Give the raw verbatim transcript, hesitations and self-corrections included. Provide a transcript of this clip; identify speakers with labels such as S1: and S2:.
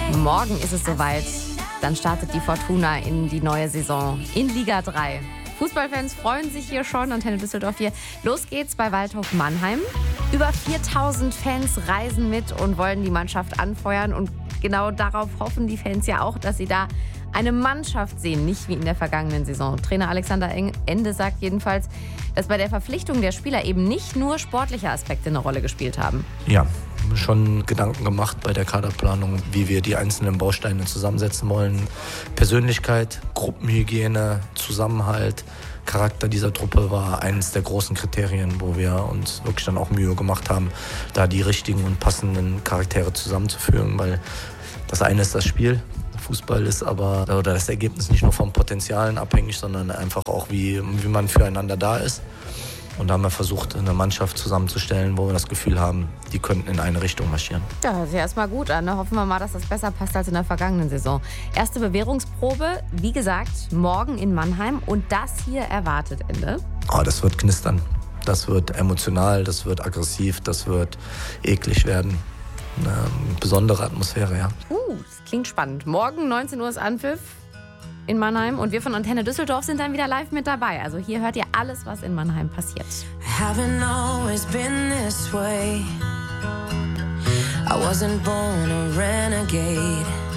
S1: Morgen ist es soweit. Dann startet die Fortuna in die neue Saison in Liga drei. Fußballfans freuen sich hier schon. Antenne Düsseldorf hier. Los geht's bei Waldhof Mannheim. Über viertausend Fans reisen mit und wollen die Mannschaft anfeuern. Und genau darauf hoffen die Fans ja auch, dass sie da eine Mannschaft sehen, nicht wie in der vergangenen Saison. Trainer Alexander Ende sagt jedenfalls, dass bei der Verpflichtung der Spieler eben nicht nur sportliche Aspekte eine Rolle gespielt haben.
S2: Ja, schon Gedanken gemacht bei der Kaderplanung, wie wir die einzelnen Bausteine zusammensetzen wollen. Persönlichkeit, Gruppenhygiene, Zusammenhalt, Charakter dieser Truppe war eines der großen Kriterien, wo wir uns wirklich dann auch Mühe gemacht haben, da die richtigen und passenden Charaktere zusammenzuführen, weil das eine ist das Spiel. Fußball ist aber, oder das Ergebnis nicht nur vom Potenzialen abhängig, sondern einfach auch, wie, wie man füreinander da ist. Und da haben wir versucht, eine Mannschaft zusammenzustellen, wo wir das Gefühl haben, die könnten in eine Richtung marschieren.
S1: Ja, hört sich erstmal gut an. Ne? Hoffen wir mal, dass das besser passt als in der vergangenen Saison. Erste Bewährungsprobe, wie gesagt, morgen in Mannheim. Und das hier erwartet Ende.
S2: Oh, das wird knistern. Das wird emotional, das wird aggressiv, das wird eklig werden. Eine besondere Atmosphäre, ja.
S1: Uh, das klingt spannend. Morgen neunzehn Uhr ist Anpfiff in Mannheim und wir von Antenne Düsseldorf sind dann wieder live mit dabei. Also hier hört ihr alles, was in Mannheim passiert.
S3: I haven't always been this way. I wasn't born a renegade.